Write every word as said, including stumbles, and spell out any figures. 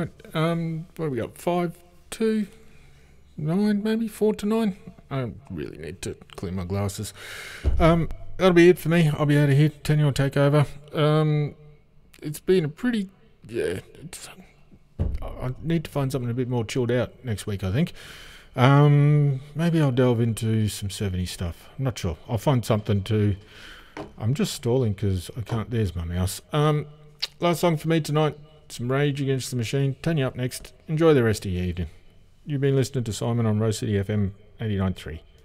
tonight. Um, what have we got? Five, two, nine, maybe four to nine. I really need to clean my glasses. Um, that'll be it for me. I'll be out of here. Ten your takeover. Um, it's been a pretty yeah. It's, I need to find something a bit more chilled out next week, I think. Um, maybe I'll delve into some seventies stuff. I'm not sure. I'll find something to... I'm just stalling because I can't... There's my mouse. Um, last song for me tonight. Some Rage Against the Machine. Turn you up next. Enjoy the rest of your evening. You've been listening to Simon on Rose City F M eighty-nine point three.